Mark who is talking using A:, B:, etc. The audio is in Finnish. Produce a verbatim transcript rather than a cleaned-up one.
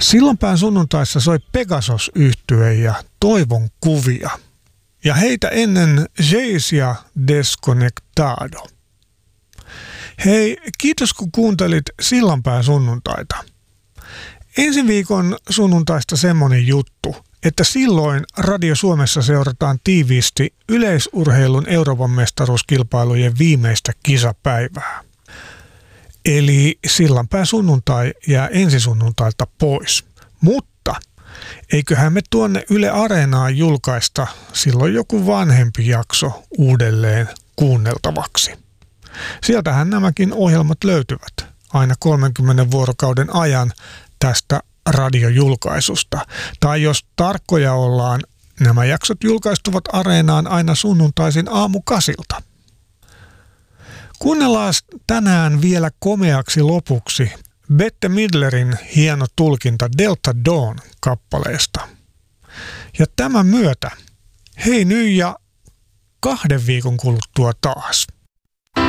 A: Sillanpään sunnuntaissa soi Pegasus-yhtye ja Toivon kuvia. Ja heitä ennen Geisia Desconectado. Hei, kiitos kun kuuntelit Sillanpään sunnuntaita. Ensi viikon sunnuntaista semmonen juttu, että silloin Radio Suomessa seurataan tiiviisti yleisurheilun Euroopan mestaruuskilpailujen viimeistä kisapäivää. Eli Sillanpään sunnuntai jää ensi sunnuntailta pois. Mutta eiköhän me tuonne Yle Areenaan julkaista silloin joku vanhempi jakso uudelleen kuunneltavaksi. Sieltähän nämäkin ohjelmat löytyvät aina kolmenkymmenen vuorokauden ajan tästä radiojulkaisusta. Tai jos tarkkoja ollaan, nämä jaksot julkaistuvat Areenaan aina sunnuntaisin aamukasilta. Kuunnellaan tänään vielä komeaksi lopuksi Bette Midlerin hieno tulkinta Delta Dawn kappaleesta. Ja tämän myötä hei nyt ja kahden viikon kuluttua taas.